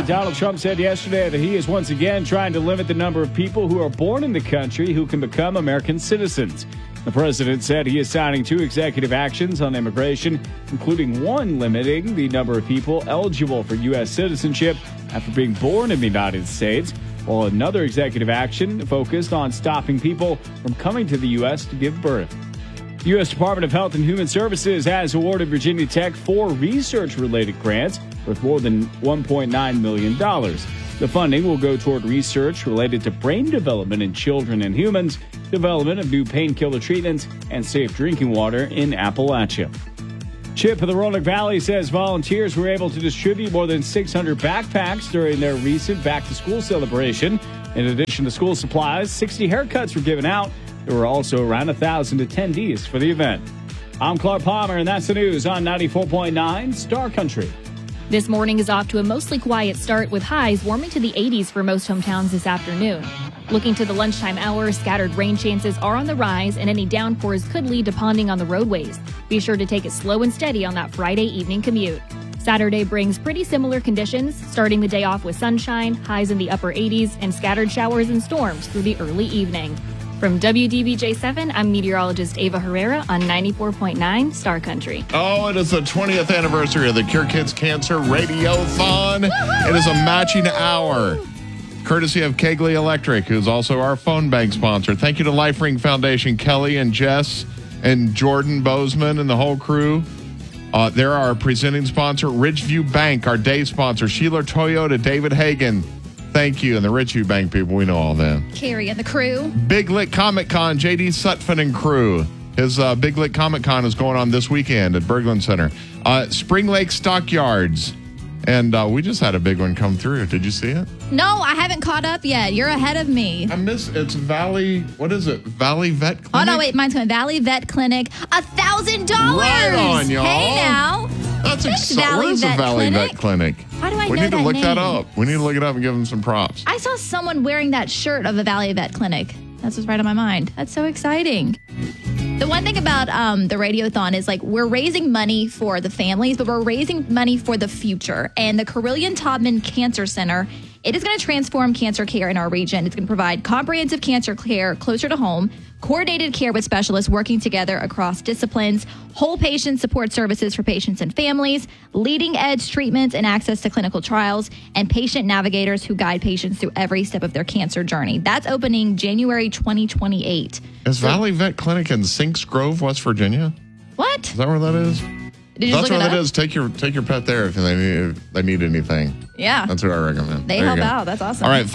President Donald Trump said yesterday that he is once again trying to limit the number of people who are born in the country who can become American citizens. The president said he is signing 2 executive actions on immigration, including one limiting the number of people eligible for U.S. citizenship after being born in the United States, while another executive action focused on stopping people from coming to the U.S. to give birth. The U.S. Department of Health and Human Services has awarded Virginia Tech 4 research-related grants worth more than $1.9 million. The funding will go toward research related to brain development in children and humans, development of new painkiller treatments, and safe drinking water in Appalachia. Chip of the Roanoke Valley says volunteers were able to distribute more than 600 backpacks during their recent back-to-school celebration. In addition to school supplies, 60 haircuts were given out. There were also around 1,000 attendees for the event. I'm Clark Palmer, and that's the news on 94.9 Star Country. This morning is off to a mostly quiet start with highs warming to the 80s for most hometowns this afternoon. Looking to the lunchtime hours, scattered rain chances are on the rise, and any downpours could lead to ponding on the roadways. Be sure to take it slow and steady on that Friday evening commute. Saturday brings pretty similar conditions, starting the day off with sunshine, highs in the upper 80s, and scattered showers and storms through the early evening. From WDBJ7, I'm meteorologist Ava Herrera on 94.9 Star Country. Oh, it is the 20th anniversary of the Cure Kids Cancer Radiothon. It is a matching hour, courtesy of Kegley Electric, who's also our phone bank sponsor. Thank you to LifeRing Foundation, Kelly and Jess and Jordan Bozeman and the whole crew. They're our presenting sponsor. Ridgeview Bank, our day sponsor. Sheeler Toyota, David Hagan. Thank you. And the Ridgeview Bank people, we know all them. Carrie and the crew. Big Lit Comic Con, J.D. Sutphin and crew. His Big Lit Comic Con is going on this weekend at Berglund Center. Spring Lake Stockyards. And we just had a big one come through. Did you see it? No, I haven't caught up yet. You're ahead of me. It's Valley, what is it? Valley Vet Clinic? Oh, no, wait, mine's going Valley Vet Clinic. $1,000. Right on, y'all. Hey, now. That's exciting. Where's the Valley Vet Clinic? How do I know that We need to look that name? up. We need to look it up and give them some props. I saw someone wearing that shirt of the Valley Vet Clinic. That's what's right on my mind. That's so exciting. The one thing about the Radiothon is, like, we're raising money for the families, but we're raising money for the future. And the Carilion Taubman Cancer Center, it is going to transform cancer care in our region. It's going to provide comprehensive cancer care closer to home, coordinated care with specialists working together across disciplines, whole patient support services for patients and families, leading edge treatments and access to clinical trials, and patient navigators who guide patients through every step of their cancer journey. That's opening January 2028. Is Valley Vet Clinic in Sinks Grove, West Virginia? What? Is that where that is? Did you That's look where it that up? is. Take your pet there if they need anything. Yeah. That's what I recommend. They There you help go. out. That's awesome. All right,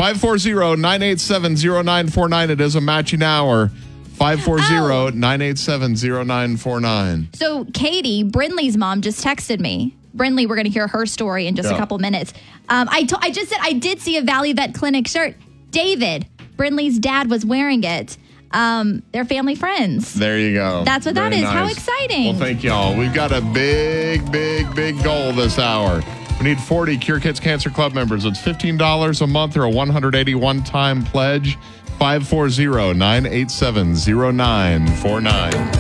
540-987-0949. It is a matching hour. 540-987-0949. So Katie, Brinley's mom, just texted me. Brinley, we're going to hear her story in just a couple minutes. I just said I did see a Valley Vet Clinic shirt. David, Brinley's dad, was wearing it. They're family friends. There you go. That's what Very that is. nice. How exciting. Well, thank y'all. We've got a big goal this hour. We need 40 Cure Kids Cancer Club members. It's $15 a month or a $181 time pledge. 540-987-0949.